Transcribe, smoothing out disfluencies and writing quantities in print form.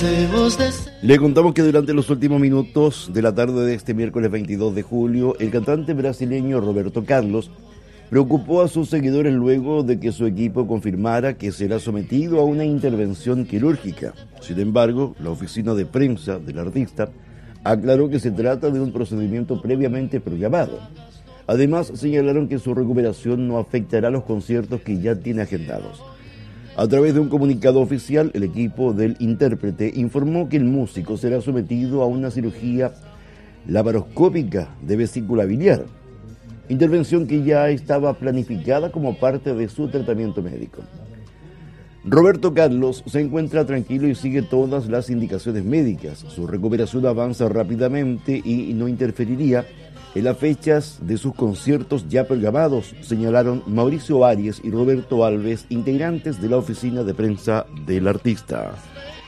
Le contamos que durante los últimos minutos de la tarde de este miércoles 22 de julio, el cantante brasileño Roberto Carlos preocupó a sus seguidores luego de que su equipo confirmara que será sometido a una intervención quirúrgica. Sin embargo, la oficina de prensa del artista aclaró que se trata de un procedimiento previamente programado. Además, señalaron que su recuperación no afectará los conciertos que ya tiene agendados. A través de un comunicado oficial, el equipo del intérprete informó que el músico será sometido a una cirugía laparoscópica de vesícula biliar, intervención que ya estaba planificada como parte de su tratamiento médico. Roberto Carlos se encuentra tranquilo y sigue todas las indicaciones médicas. Su recuperación avanza rápidamente y no interferiría en las fechas de sus conciertos ya programados, señalaron Mauricio Arias y Roberto Alves, integrantes de la oficina de prensa del artista.